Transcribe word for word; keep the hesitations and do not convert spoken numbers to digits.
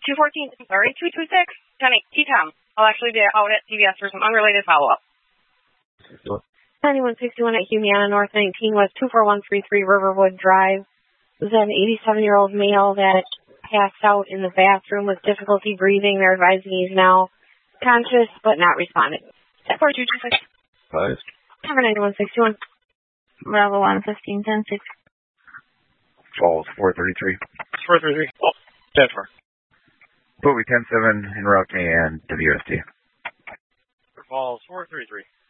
two fourteen, sorry, two two six, ten eight, T-Tom. I'll actually be out at C V S for some unrelated follow-up. ninety-one sixty-one at Humana North nineteen was two four one three three Riverwood Drive. It was an eighty-seven-year-old male that passed out in the bathroom with difficulty breathing. They're advising he's now conscious but not responding. four two two six. Five. Cover ninety-one sixty-one. Bravo one fifteen ten six. Falls four thirty-three. four thirty-three. Oh, ten four. Bowie ten seven, interrupt me, and W S T. Falls four thirty-three.